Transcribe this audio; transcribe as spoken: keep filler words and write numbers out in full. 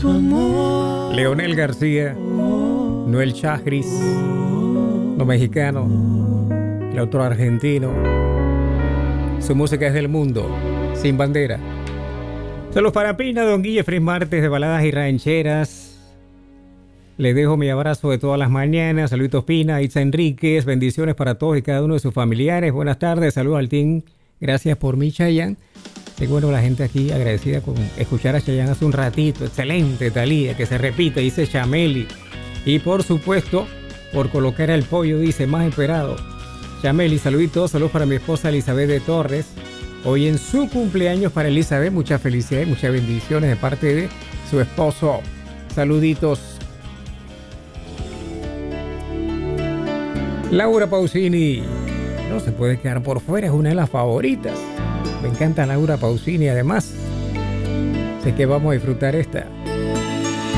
tu amor. Leonel García, Noel Chagris, no mexicano, el otro argentino. Su música es del mundo, sin bandera. Saludos para Pina, don Guille Martes de Baladas y Rancheras. Le dejo mi abrazo de todas las mañanas. Saluditos Pina, Itza Enríquez, bendiciones para todos y cada uno de sus familiares. Buenas tardes, saludos al team. Gracias por mi Chayanne. Qué bueno la gente aquí agradecida con escuchar a Chayanne hace un ratito. Excelente, Talía, que se repite, dice Chameli. Y por supuesto, por colocar el pollo, dice más esperado. Chameli, saluditos, saludos para mi esposa Elizabeth de Torres. Hoy en su cumpleaños para Elizabeth, muchas felicidades, muchas bendiciones de parte de su esposo. Saluditos. Laura Pausini, no se puede quedar por fuera, es una de las favoritas. Me encanta Laura Pausini, además. Sé que vamos a disfrutar esta.